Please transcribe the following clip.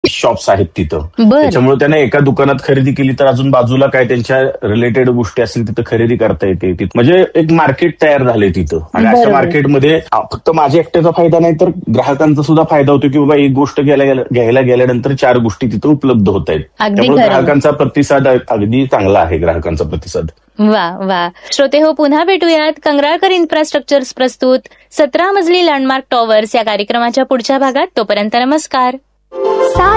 Shops आहेत तिथं. बरं. त्याच्यामुळे त्याने एका दुकानात खरेदी केली तर अजून बाजूला काय त्यांच्या रिलेटेड गोष्टी असतील तिथं खरेदी करता येते. म्हणजे एक मार्केट तयार झालंय तिथं. आणि अशा बरोबर. मार्केटमध्ये फक्त माझ्या एकट्याचा फायदा नाही तर ग्राहकांचा सुद्धा फायदा होतो की बाबा एक गोष्ट घ्यायला गेल्यानंतर 4 गोष्टी तिथं उपलब्ध होत आहेत. अगदी त्यामुळे खरं. ग्राहकांचा प्रतिसाद अगदी चांगला आहे. ग्राहकांचा प्रतिसाद. वा वा. श्रोते हो, पुन्हा भेटूयात कंगराळकर इन्फ्रास्ट्रक्चर्स प्रस्तुत 17 मजली लँडमार्क टॉवर्स या कार्यक्रमाच्या पुढच्या भागात. तोपर्यंत नमस्कार.